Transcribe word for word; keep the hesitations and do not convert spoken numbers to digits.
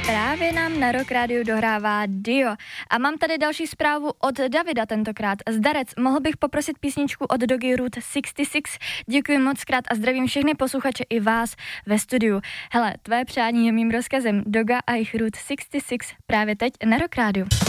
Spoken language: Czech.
Právě nám na Rock Rádiu dohrává Dio. A mám tady další zprávu od Davida tentokrát. Zdarec, mohl bych poprosit písničku od Dogy Route šedesát šest? Děkuji moc krát a zdravím všechny posluchače i vás ve studiu. Hele, tvé přání je mým rozkazem. Doga a jejich Route šedesát šest právě teď na Rock Rádiu.